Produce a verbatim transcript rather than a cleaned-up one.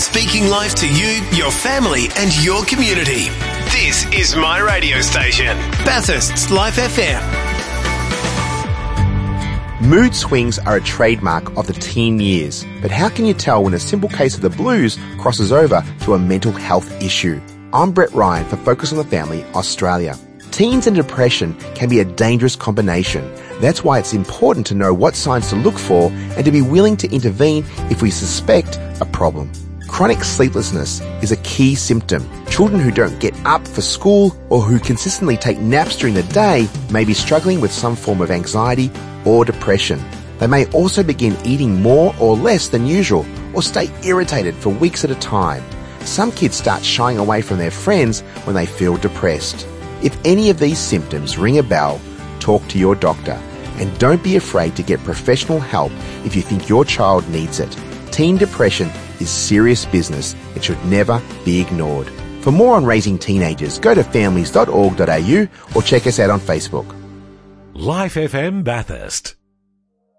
Speaking life to you, your family and your community. This is my radio station, Bathurst's Life F M. Mood swings are a trademark of the teen years, but how can you tell when a simple case of the blues crosses over to a mental health issue? I'm Brett Ryan for Focus on the Family Australia. Teens and depression can be a dangerous combination. That's why it's important to know what signs to look for and to be willing to intervene if we suspect a problem. Chronic sleeplessness is a key symptom. Children who don't get up for school or who consistently take naps during the day may be struggling with some form of anxiety or depression. They may also begin eating more or less than usual or stay irritated for weeks at a time. Some kids start shying away from their friends when they feel depressed. If any of these symptoms ring a bell, talk to your doctor. And don't be afraid to get professional help if you think your child needs it. Teen depression is serious business and should never be ignored. For more on raising teenagers, go to families dot org dot a u or check us out on Facebook. Life F M Bathurst.